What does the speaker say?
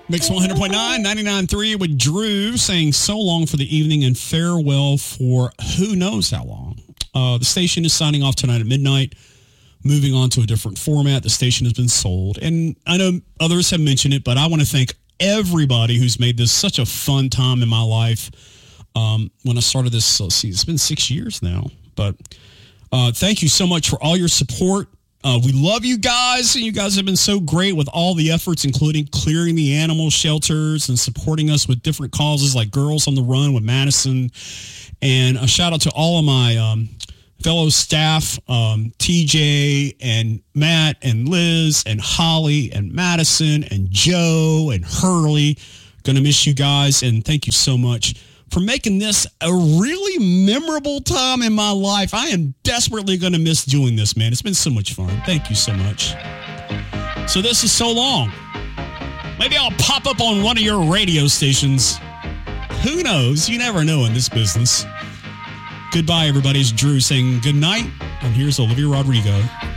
Mix 100.9, 99.3 with Drew saying so long for the evening and farewell for who knows how long. The station is signing off tonight at midnight, moving on to a different format. The station has been sold. And I know others have mentioned it, but I want to thank everybody who's made this such a fun time in my life. When I started this, let's see, it's been 6 years now. But thank you so much for all your support. We love you guys, and you guys have been so great with all the efforts, including clearing the animal shelters and supporting us with different causes like Girls on the Run with Madison. And a shout out to all of my fellow staff, TJ and Matt and Liz and Holly and Madison and Joe and Hurley. Gonna miss you guys, and thank you so much for making this a really memorable time in my life. I am desperately going to miss doing this, man. It's been so much fun. Thank you so much. So this is so long. Maybe I'll pop up on one of your radio stations. Who knows? You never know in this business. Goodbye, everybody. It's Drew saying good night, and here's Olivia Rodrigo.